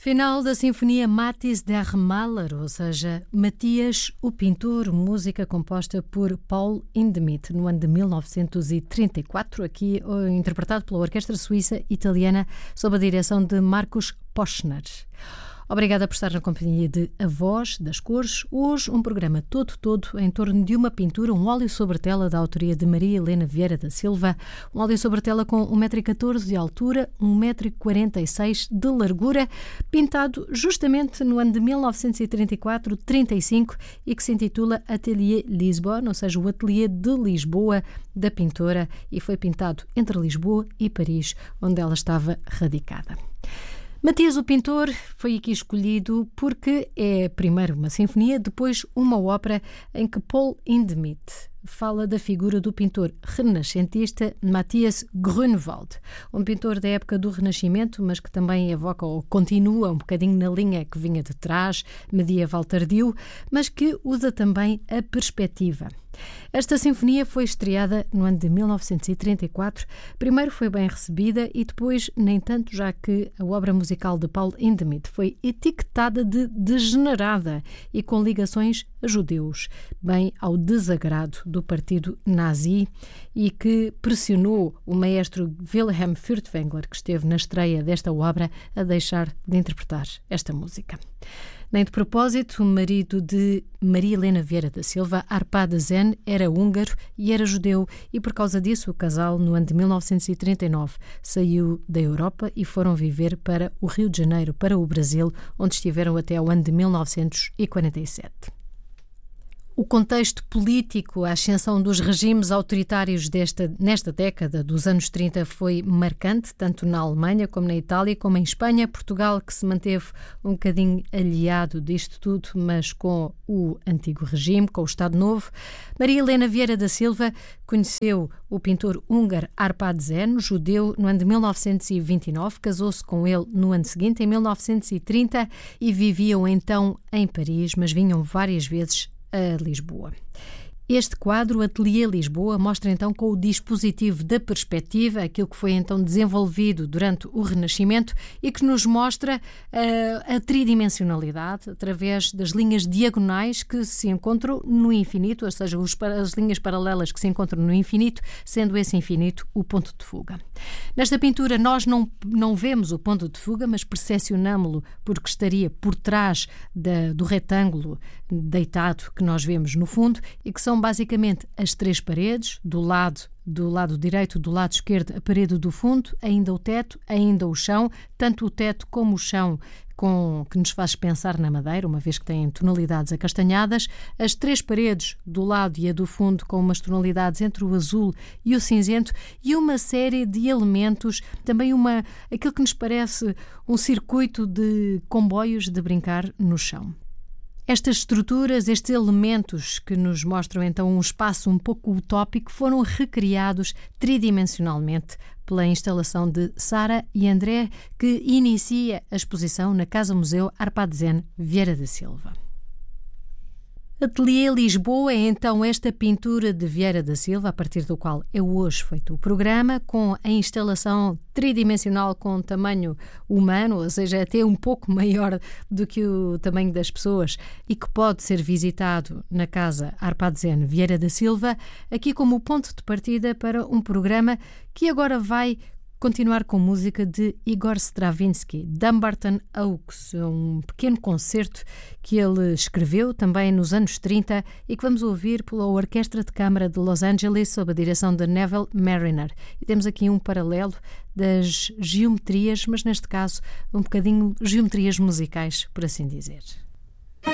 Final da Sinfonia Matthäus der Maler, ou seja, Matias, o pintor, música composta por Paul Hindemith, no ano de 1934, aqui interpretado pela Orquestra Suíça Italiana, sob a direção de Markus Poschner. Obrigada por estar na companhia de A Voz das Cores. Hoje um programa todo em torno de uma pintura, um óleo sobre tela da autoria de Maria Helena Vieira da Silva, um óleo sobre tela com 1,14 m de altura, 1,46 m de largura, pintado justamente no ano de 1934-35 e que se intitula Atelier Lisbonne, ou seja, o Atelier de Lisboa da pintora, e foi pintado entre Lisboa e Paris, onde ela estava radicada. Matias, o pintor, foi aqui escolhido porque é primeiro uma sinfonia, depois uma ópera em que Paul Hindemith fala da figura do pintor renascentista Matthias Grünewald, um pintor da época do Renascimento, mas que também evoca ou continua um bocadinho na linha que vinha de trás, medieval tardio, mas que usa também a perspectiva. Esta sinfonia foi estreada no ano de 1934. Primeiro foi bem recebida e depois nem tanto, já que a obra musical de Paul Hindemith foi etiquetada de degenerada e com ligações a judeus, bem ao desagrado do partido nazi, e que pressionou o maestro Wilhelm Furtwängler, que esteve na estreia desta obra, a deixar de interpretar esta música. Nem de propósito, o marido de Maria Helena Vieira da Silva, Arpad Zen, era húngaro e era judeu, e por causa disso o casal, no ano de 1939, saiu da Europa e foram viver para o Rio de Janeiro, para o Brasil, onde estiveram até ao ano de 1947. O contexto político, a ascensão dos regimes autoritários nesta década dos anos 30 foi marcante, tanto na Alemanha como na Itália, como em Espanha. Portugal, que se manteve um bocadinho aliado disto tudo, mas com o antigo regime, com o Estado Novo. Maria Helena Vieira da Silva conheceu o pintor húngaro Arpad Zen, judeu, no ano de 1929, casou-se com ele no ano seguinte, em 1930, e viviam então em Paris, mas vinham várias vezes a Lisboa. Este quadro, Atelier Lisboa, mostra então com o dispositivo da perspectiva aquilo que foi então desenvolvido durante o Renascimento e que nos mostra a tridimensionalidade através das linhas diagonais que se encontram no infinito, ou seja, as linhas paralelas que se encontram no infinito, sendo esse infinito o ponto de fuga. Nesta pintura nós não vemos o ponto de fuga, mas percepcionámo-lo porque estaria por trás do retângulo deitado que nós vemos no fundo e que são basicamente as três paredes, do lado direito, do lado esquerdo, a parede do fundo, ainda o teto, ainda o chão, tanto o teto como o chão que nos faz pensar na madeira, uma vez que têm tonalidades acastanhadas, as três paredes do lado e a do fundo com umas tonalidades entre o azul e o cinzento e uma série de elementos, também aquilo que nos parece um circuito de comboios de brincar no chão. Estas estruturas, estes elementos que nos mostram então um espaço um pouco utópico, foram recriados tridimensionalmente pela instalação de Sara e André, que inicia a exposição na Casa-Museu Arpad Zen Vieira da Silva. Atelier Lisboa é então esta pintura de Vieira da Silva, a partir do qual é hoje feito o programa, com a instalação tridimensional com tamanho humano, ou seja, até um pouco maior do que o tamanho das pessoas, e que pode ser visitado na Casa Arpad Zen Vieira da Silva, aqui como ponto de partida para um programa que agora vai continuar com música de Igor Stravinsky, Dumbarton Oaks, um pequeno concerto que ele escreveu também nos anos 30 e que vamos ouvir pela Orquestra de Câmara de Los Angeles sob a direção de Neville Marriner. E temos aqui um paralelo das geometrias, mas neste caso um bocadinho geometrias musicais, por assim dizer.